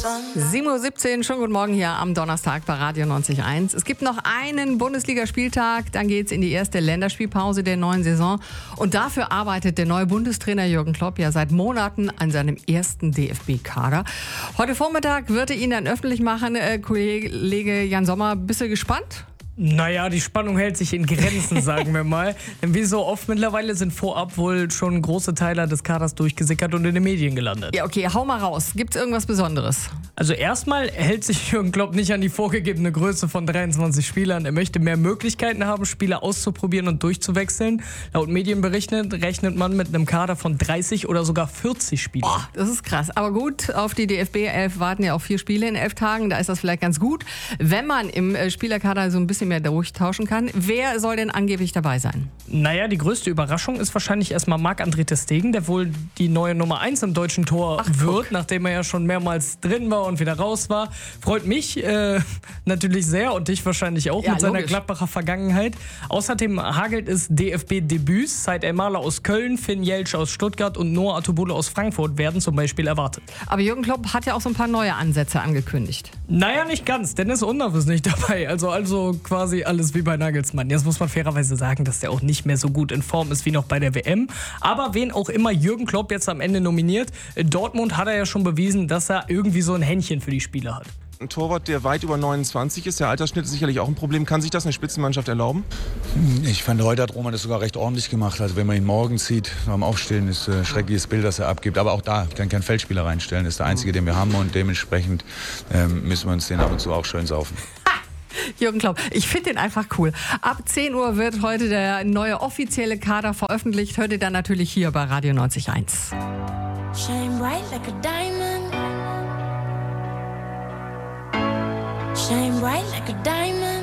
7:17 Uhr, schon guten Morgen hier am Donnerstag bei Radio 90.1. Es gibt noch einen Bundesligaspieltag, dann geht's in die erste Länderspielpause der neuen Saison. Und dafür arbeitet der neue Bundestrainer Jürgen Klopp ja seit Monaten an seinem ersten DFB-Kader. Heute Vormittag wird er ihn dann öffentlich machen. Kollege Jan Sommer, bist du gespannt? Naja, die Spannung hält sich in Grenzen, sagen wir mal. Denn wie so oft mittlerweile sind vorab wohl schon große Teile des Kaders durchgesickert und in den Medien gelandet. Ja, okay, hau mal raus. Gibt's irgendwas Besonderes? Also erstmal hält sich Jürgen Klopp nicht an die vorgegebene Größe von 23 Spielern. Er möchte mehr Möglichkeiten haben, Spieler auszuprobieren und durchzuwechseln. Laut Medienberichten rechnet man mit einem Kader von 30 oder sogar 40 Spielern. Boah, das ist krass. Aber gut, auf die DFB 11 warten ja auch 4 Spiele in 11 Tagen. Da ist das vielleicht ganz gut, wenn man im Spielerkader so ein bisschen mehr durchtauschen kann. Wer soll denn angeblich dabei sein? Naja, die größte Überraschung ist wahrscheinlich erstmal Marc-André ter Stegen, der wohl die neue Nummer 1 im deutschen Tor wird, nachdem er ja schon mehrmals drin war und wieder raus war. Freut mich natürlich sehr und dich wahrscheinlich auch mit seiner Gladbacher Vergangenheit. Außerdem hagelt es DFB-Debüts. Said Elmalah aus Köln, Finn Jeltsch aus Stuttgart und Noah Atubolo aus Frankfurt werden zum Beispiel erwartet. Aber Jürgen Klopp hat ja auch so ein paar neue Ansätze angekündigt. Naja, nicht ganz. Dennis Undaff ist nicht dabei. Also quasi alles wie bei Nagelsmann. Jetzt muss man fairerweise sagen, dass der auch nicht mehr so gut in Form ist wie noch bei der WM. Aber wen auch immer Jürgen Klopp jetzt am Ende nominiert, in Dortmund hat er ja schon bewiesen, dass er irgendwie so ein Händchen für die Spieler hat. Ein Torwart, der weit über 29 ist, der Altersschnitt ist sicherlich auch ein Problem. Kann sich das eine Spitzenmannschaft erlauben? Ich fand, heute hat Roman das sogar recht ordentlich gemacht. Also wenn man ihn morgens sieht, beim Aufstehen, ist ein schreckliches Bild, das er abgibt. Aber auch da kann kein Feldspieler reinstellen. Das ist der einzige, den wir haben und dementsprechend müssen wir uns den ab und zu auch schön saufen. Jürgen Klopp, ich finde den einfach cool. Ab 10 Uhr wird heute der neue offizielle Kader veröffentlicht. Hört ihr dann natürlich hier bei Radio 90.1. Shine bright like a diamond. Shine bright like a diamond.